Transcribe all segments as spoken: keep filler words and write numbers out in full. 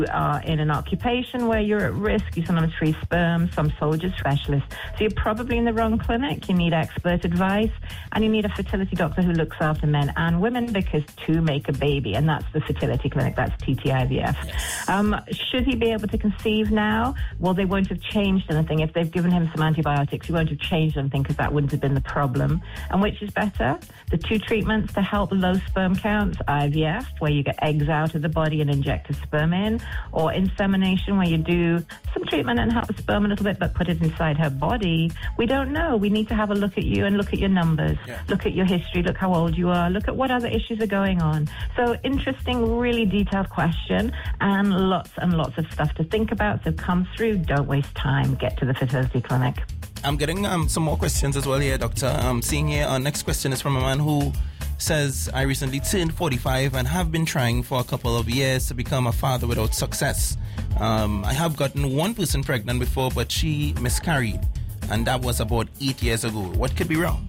are in an occupation where you're at risk, you sometimes freeze sperm, some soldiers specialists. So you're probably in the wrong clinic. You need expert advice, and you need a fertility doctor who looks after men and women, because two make a baby, and that's the fertility clinic. That's T T I V F. Yes. Um, should he be able to conceive now? Well, they won't have changed anything. If they've given him some antibiotics, he won't have changed anything, because that wouldn't have been the problem. And which is better? The two treatments to help low sperm counts, I V F, where you get eggs out of the body and inject a sperm in, or insemination, where you do some treatment and help the sperm a little bit but put it inside her body. We don't know. We need to have a look at you and look at your numbers, yeah. Look at your history, look how old you are, look at what other issues are going on. So interesting, really detailed question, and lots and lots of stuff to think about. So come through, don't waste time, get to the fertility clinic. I'm getting um, some more questions as well here, Doctor. I'm seeing here, our next question is from a man who says, I recently turned forty-five and have been trying for a couple of years to become a father without success. Um, I have gotten one person pregnant before, but she miscarried, and that was about eight years ago. What could be wrong?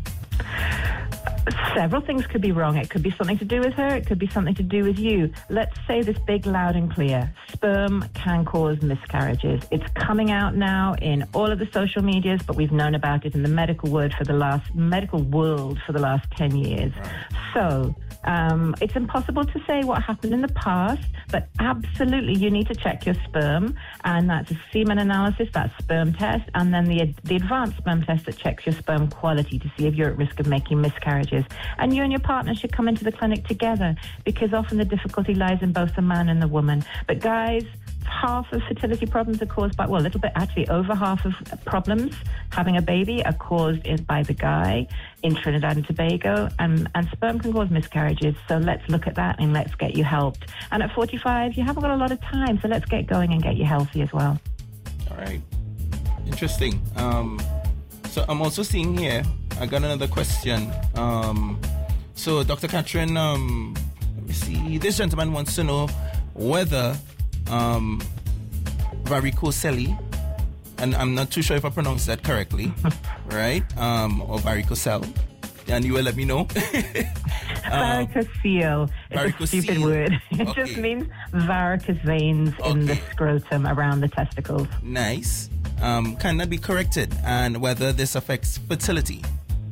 Several things could be wrong. It could be something to do with her. It could be something to do with you. Let's say this big, loud and clear. Sperm can cause miscarriages. It's coming out now in all of the social medias, but we've known about it in the medical world for the last medical world for the last ten years. So um, it's impossible to say what happened in the past, but absolutely you need to check your sperm, and that's a semen analysis, that's sperm test, and then the the advanced sperm test that checks your sperm quality to see if you're at risk of making miscarriages. And you and your partner should come into the clinic together, because often the difficulty lies in both the man and the woman. But guys, half of fertility problems are caused by, well, a little bit, actually over half of problems having a baby are caused by the guy in Trinidad and Tobago, and, and sperm can cause miscarriages. So let's look at that and let's get you helped. And at forty-five, you haven't got a lot of time, so let's get going and get you healthy as well. All right. Interesting. Um, so I'm also seeing here, I got another question. Um, so Doctor Catherine, um, let me see. This gentleman wants to know whether um, varicocele, and I'm not too sure if I pronounced that correctly, right? Um, or varicocele, and you will let me know. um, Varicocele. It's varicocele. A stupid word. It okay. just means varicose veins okay. in the scrotum around the testicles. Nice. Um, can that be corrected, and whether this affects fertility?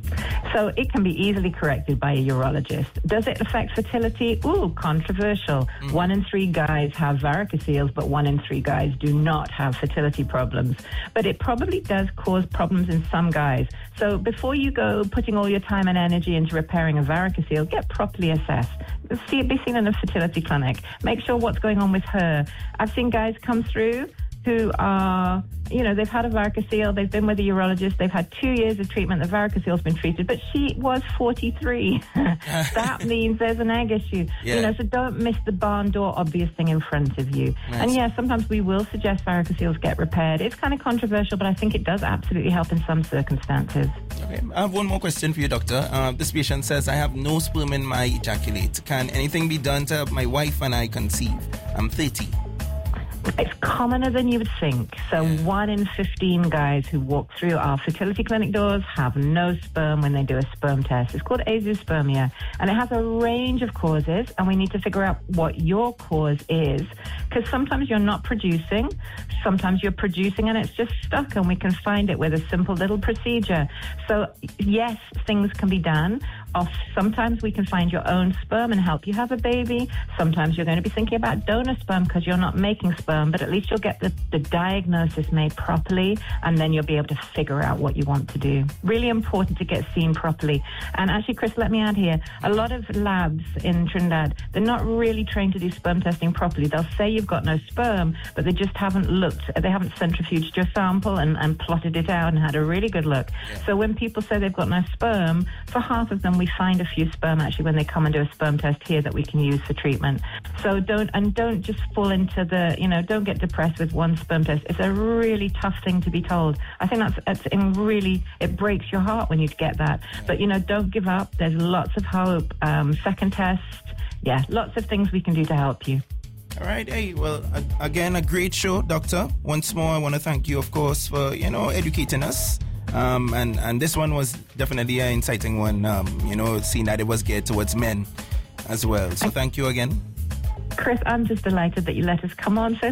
So it can be easily corrected by a urologist. Does it affect fertility? Ooh, controversial. Mm-hmm. One in three guys have varicoceles, but one in three guys do not have fertility problems. But it probably does cause problems in some guys. So before you go putting all your time and energy into repairing a varicocele, get properly assessed. See, be seen in a fertility clinic. Make sure what's going on with her. I've seen guys come through who are, you know, they've had a varicocele, they've been with a urologist, they've had two years of treatment, the varicocele's been treated, but she was forty-three. That means there's an egg issue. Yeah. You know, so don't miss the barn door obvious thing in front of you. Nice. And yeah, sometimes we will suggest varicoceles get repaired. It's kind of controversial, but I think it does absolutely help in some circumstances. Okay, I have one more question for you, doctor. Uh, this patient says, I have no sperm in my ejaculate. Can anything be done to help my wife and I conceive? I'm thirty. It's commoner than you would think. So one in fifteen guys who walk through our fertility clinic doors have no sperm when they do a sperm test. It's called azoospermia, and it has a range of causes, and we need to figure out what your cause is, because sometimes you're not producing, sometimes you're producing and it's just stuck, and we can find it with a simple little procedure. So yes, things can be done. Or sometimes we can find your own sperm and help you have a baby. Sometimes you're going to be thinking about donor sperm because you're not making sperm, but at least you'll get the, the diagnosis made properly, and then you'll be able to figure out what you want to do. Really important to get seen properly. And actually, Chris, let me add here, a lot of labs in Trinidad, they're not really trained to do sperm testing properly. They'll say you've got no sperm, but they just haven't looked, they haven't centrifuged your sample and, and plotted it out and had a really good look. Yeah. So when people say they've got no sperm, for half of them, we find a few sperm actually when they come and do a sperm test here that we can use for treatment. So don't, and don't just fall into the, you know, don't get depressed with one sperm test. It's a really tough thing to be told. I think that's, that's in really, it breaks your heart when you get that. But, you know, don't give up. There's lots of hope. Um, second test. Yeah, lots of things we can do to help you. All right. Hey, well, again, a great show, Doctor. Once more, I want to thank you, of course, for, you know, educating us. Um, and, and this one was definitely an inciting one, um, you know, seeing that it was geared towards men as well. So thank you again. Chris, I'm just delighted that you let us come on so